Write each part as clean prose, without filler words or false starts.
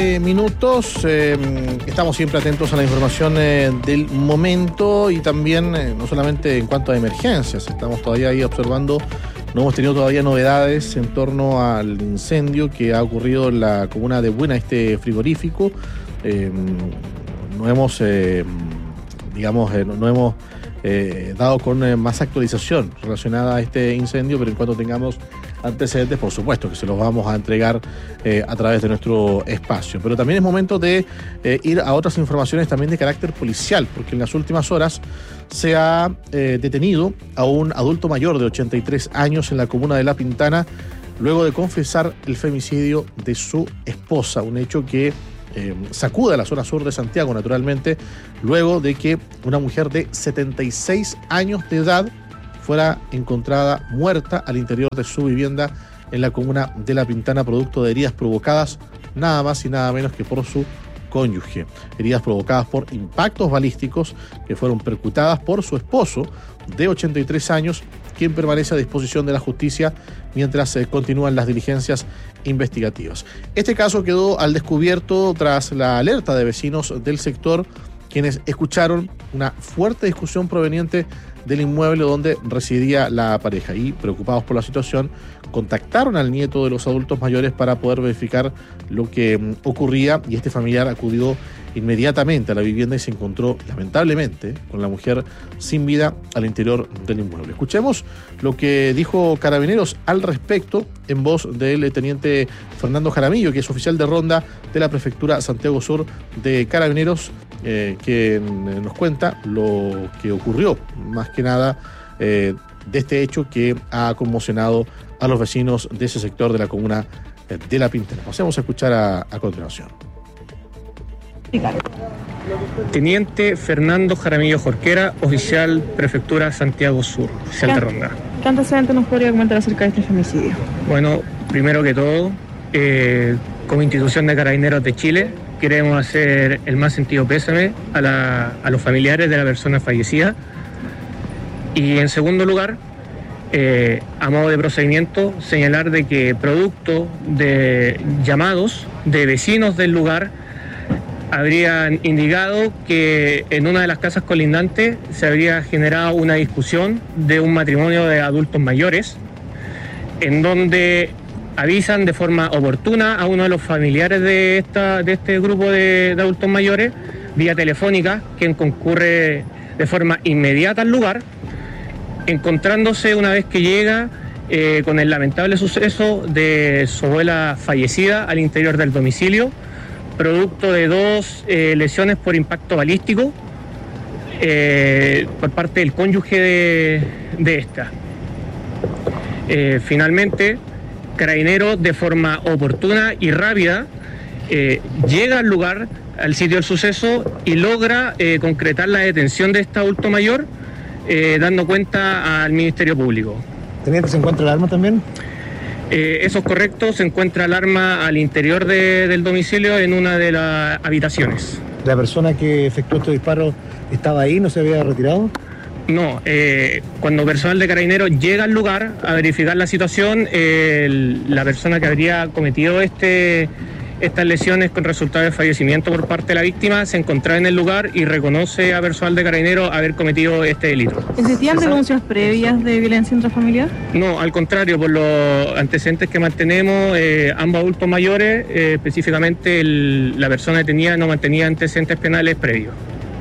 Minutos, estamos siempre atentos a la información del momento y también no solamente en cuanto a emergencias, estamos todavía ahí observando, no hemos tenido todavía novedades en torno al incendio que ha ocurrido en la comuna de Buena, este frigorífico. No hemos dado con más actualización relacionada a este incendio, pero en cuanto tengamos antecedentes, por supuesto que se los vamos a entregar a través de nuestro espacio. Pero también es momento de ir a otras informaciones también de carácter policial, porque en las últimas horas se ha detenido a un adulto mayor de 83 años en la comuna de La Pintana, luego de confesar el femicidio de su esposa, un hecho que sacude a la zona sur de Santiago, naturalmente, luego de que una mujer de 76 años de edad fuera encontrada muerta al interior de su vivienda en la comuna de La Pintana, producto de heridas provocadas nada más y nada menos que por su cónyuge. Heridas provocadas por impactos balísticos que fueron percutadas por su esposo de 83 años, quien permanece a disposición de la justicia mientras continúan las diligencias investigativas. Este caso quedó al descubierto tras la alerta de vecinos del sector, quienes escucharon una fuerte discusión proveniente del inmueble donde residía la pareja y, preocupados por la situación, contactaron al nieto de los adultos mayores para poder verificar lo que ocurría, y este familiar acudió inmediatamente a la vivienda y se encontró lamentablemente con la mujer sin vida al interior del inmueble. Escuchemos lo que dijo Carabineros al respecto en voz del teniente Fernando Jaramillo, que es oficial de ronda de la prefectura Santiago Sur de Carabineros, que nos cuenta lo que ocurrió, más que nada, de este hecho que ha conmocionado a los vecinos de ese sector de la comuna de La Pintana. Pasemos a escuchar a continuación. Teniente Fernando Jaramillo Jorquera, oficial Prefectura Santiago Sur, oficial de ronda. ¿Qué antecedentes nos podría comentar acerca de este femicidio? Bueno, primero que todo, como institución de Carabineros de Chile, queremos hacer el más sentido pésame a los familiares de la persona fallecida. Y en segundo lugar, a modo de procedimiento, señalar de que producto de llamados de vecinos del lugar habrían indicado que en una de las casas colindantes se habría generado una discusión de un matrimonio de adultos mayores, en donde avisan de forma oportuna a uno de los familiares de este grupo de adultos mayores, vía telefónica, quien concurre de forma inmediata al lugar, encontrándose una vez que llega con el lamentable suceso de su abuela fallecida al interior del domicilio, producto de dos lesiones por impacto balístico por parte del cónyuge de esta. Finalmente, Carabineros, de forma oportuna y rápida, llega al lugar, al sitio del suceso, y logra concretar la detención de este adulto mayor, dando cuenta al Ministerio Público. ¿Teniente, se encuentra el arma también? Eso es correcto, se encuentra el arma al interior del domicilio en una de las habitaciones. ¿La persona que efectuó estos disparos estaba ahí, no se había retirado? No, cuando personal de Carabineros llega al lugar a verificar la situación, la persona que habría cometido estas lesiones con resultado de fallecimiento por parte de la víctima se encontraba en el lugar y reconoce a personal de Carabineros haber cometido este delito. ¿Existían denuncias previas de violencia intrafamiliar? No, al contrario, por los antecedentes que mantenemos, ambos adultos mayores, específicamente la persona detenida no mantenía antecedentes penales previos.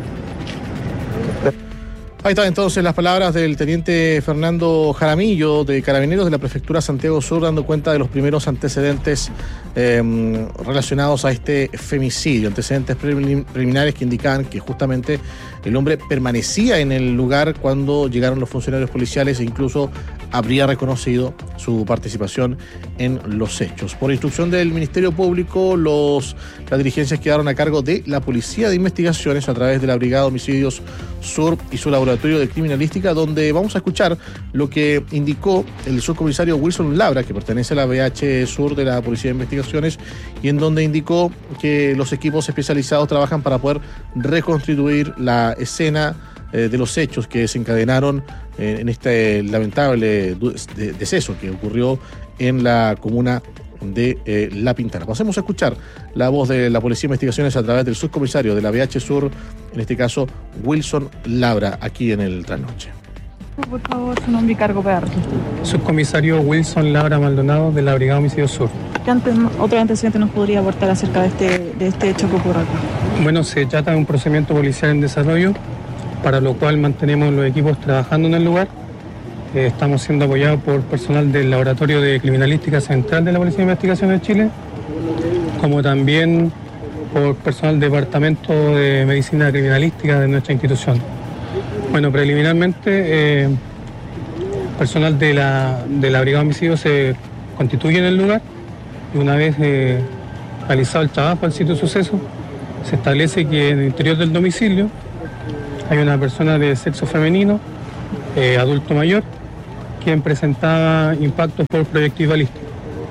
Ahí están entonces las palabras del teniente Fernando Jaramillo de Carabineros de la Prefectura Santiago Sur, dando cuenta de los primeros antecedentes relacionados a este femicidio, antecedentes preliminares que indicaban que justamente el hombre permanecía en el lugar cuando llegaron los funcionarios policiales e incluso habría reconocido su participación en los hechos. Por instrucción del Ministerio Público, las diligencias quedaron a cargo de la Policía de Investigaciones a través de la Brigada de Homicidios Sur y su laboratorio de criminalística, donde vamos a escuchar lo que indicó el subcomisario Wilson Labra, que pertenece a la BH Sur de la Policía de Investigaciones, y en donde indicó que los equipos especializados trabajan para poder reconstituir la escena de los hechos que desencadenaron en este lamentable deceso que ocurrió en la comuna de La Pintana. Pasemos a escuchar la voz de la Policía de Investigaciones a través del subcomisario de la BH Sur, en este caso Wilson Labra, aquí en el Trasnoche. Por favor, su nombre y cargo para registro. Subcomisario Wilson Labra Maldonado de la Brigada Homicidio Sur. ¿Qué otro antecedente nos podría aportar acerca de este hecho que ocurre acá? Bueno, se trata de un procedimiento policial en desarrollo, para lo cual mantenemos los equipos trabajando en el lugar. Estamos siendo apoyados por personal del Laboratorio de Criminalística Central de la Policía de Investigaciones de Chile, como también por personal del Departamento de Medicina Criminalística de nuestra institución. Bueno, preliminarmente, personal de la Brigada Homicidio se constituye en el lugar y una vez realizado el trabajo al sitio de suceso, se establece que en el interior del domicilio hay una persona de sexo femenino, adulto mayor, quien presentaba impactos por proyectil balístico.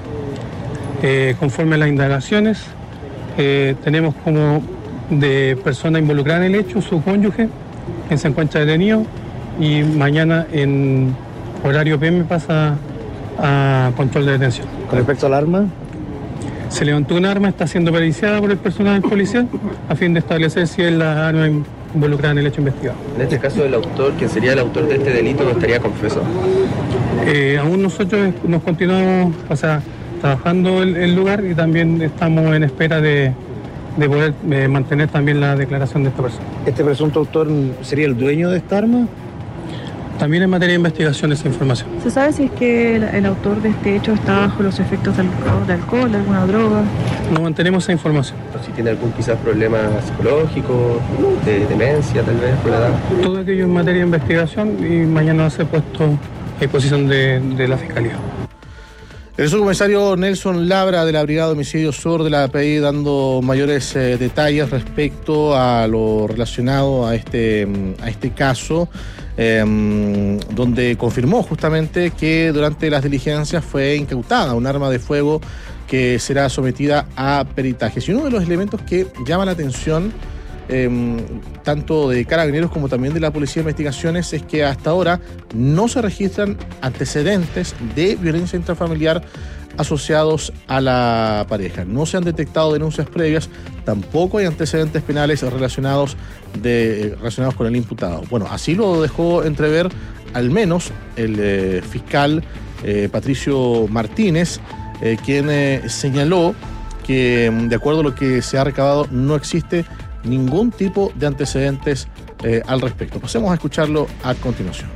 Conforme a las indagaciones, tenemos como de persona involucrada en el hecho su cónyuge, quien se encuentra detenido, y mañana en horario PM pasa a control de detención. Con respecto al arma, Se levantó un arma, está siendo periciada por el personal policial a fin de establecer si es la arma involucrada en el hecho investigado. En este caso, el autor, quien sería el autor de este delito, no estaría confeso. Aún nosotros nos continuamos trabajando el lugar y también estamos en espera de poder mantener también la declaración de esta persona. ¿este presunto autor sería el dueño de esta arma? También en materia de investigación esa información. ¿Se sabe si es que el autor de este hecho está bajo los efectos de alcohol, de alguna droga? No mantenemos esa información. O si tiene algún quizás problema psicológico, de demencia tal vez por la edad. Todo aquello en materia de investigación y mañana va a ser puesto a disposición de la Fiscalía. El subcomisario Nelson Labra de la Brigada de Homicidio Sur de la API dando mayores detalles respecto a lo relacionado a este caso, donde confirmó justamente que durante las diligencias fue incautada un arma de fuego que será sometida a peritajes. Y uno de los elementos que llama la atención tanto de Carabineros como también de la Policía de Investigaciones es que hasta ahora no se registran antecedentes de violencia intrafamiliar asociados a la pareja. No se han detectado denuncias previas, tampoco hay antecedentes penales relacionados con el imputado. Bueno, así lo dejó entrever al menos el fiscal Patricio Martínez, quien señaló que de acuerdo a lo que se ha recabado no existe ningún tipo de antecedentes al respecto. Pasemos a escucharlo a continuación.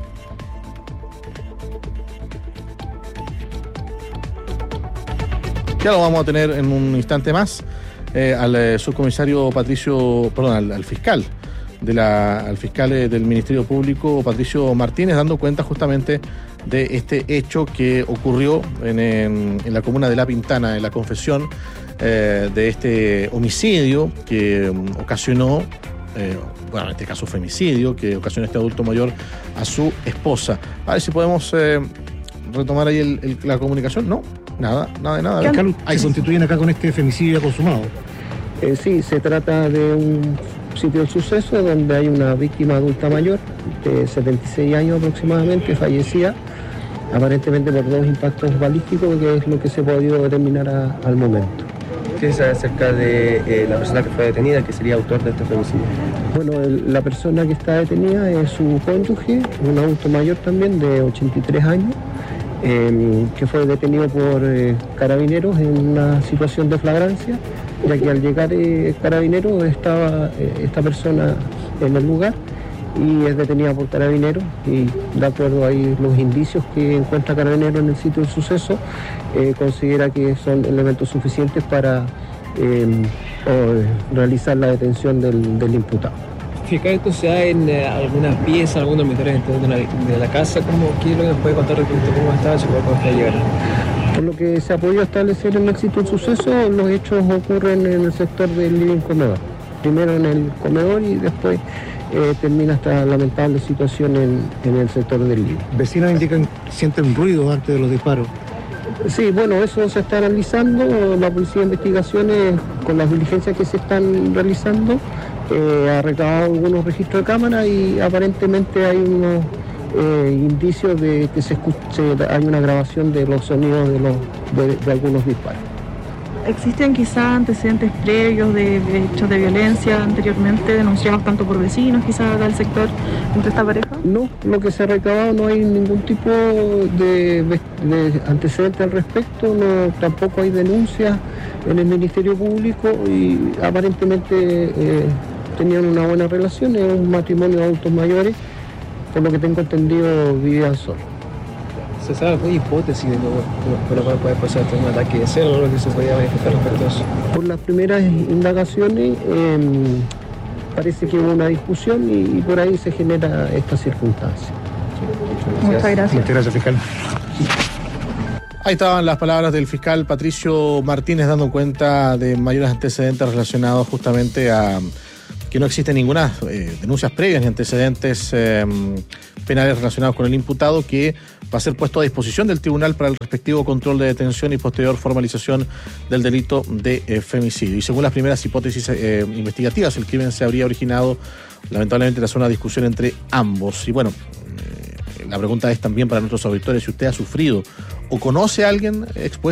Ya lo vamos a tener en un instante más al subcomisario al fiscal al fiscal del Ministerio Público, Patricio Martínez, dando cuenta justamente de este hecho que ocurrió en la comuna de La Pintana, en la confesión de este homicidio que ocasionó, en este caso femicidio, que ocasionó este adulto mayor a su esposa. A ver si podemos retomar ahí la comunicación. No, nada. Carlos, ¿se constituyen acá con este femicidio consumado? Sí, se trata de un sitio de suceso donde hay una víctima adulta mayor de 76 años aproximadamente, fallecida aparentemente por 2 impactos balísticos, que es lo que se ha podido determinar al momento. ¿Qué se sabe acerca de la persona que fue detenida, que sería autor de este femicidio? Bueno, la persona que está detenida es su cónyuge, un adulto mayor también de 83 años, que fue detenido por Carabineros en una situación de flagrancia, ya que al llegar Carabineros estaba esta persona en el lugar y es detenida por Carabineros, y de acuerdo a los indicios que encuentra Carabineros en el sitio del suceso, considera que son elementos suficientes para realizar la detención del imputado. ¿Esto se da en algunas piezas, algunos dormitorios de la casa? ¿Qué es lo que nos puede contar respecto a cómo estaba cuando llegar? Por lo que se ha podido establecer en el sitio del suceso, los hechos ocurren en el sector del living comedor. Primero en el comedor y después termina esta lamentable situación en el sector del living. Vecinos indican que sienten ruido antes de los disparos. Sí, bueno, eso se está analizando. La Policía de Investigaciones, con las diligencias que se están realizando, ha recabado algunos registros de cámara y aparentemente hay indicios de que hay una grabación de los sonidos de algunos disparos. ¿Existen quizás antecedentes previos de hechos de violencia anteriormente denunciados tanto por vecinos quizás del sector entre esta pareja? No, lo que se ha recabado no hay ningún tipo de antecedente al respecto, tampoco hay denuncias en el Ministerio Público y aparentemente tenían una buena relación, es un matrimonio de adultos mayores, por lo que tengo entendido vivían solos. ¿Se sabe alguna hipótesis de por lo cual puede pasar un ataque de celo o lo que se podía manifestar respecto a eso? Por las primeras indagaciones parece que hubo una discusión y por ahí se genera esta circunstancia. Muchas gracias. Muchas gracias, fiscal. Ahí estaban las palabras del fiscal Patricio Martínez dando cuenta de mayores antecedentes relacionados justamente a que no existe ninguna denuncias previas ni antecedentes penales relacionados con el imputado, que va a ser puesto a disposición del tribunal para el respectivo control de detención y posterior formalización del delito de femicidio. Y según las primeras hipótesis investigativas, el crimen se habría originado lamentablemente tras una discusión entre ambos. Y bueno, la pregunta es también para nuestros auditores, si usted ha sufrido o conoce a alguien expuesto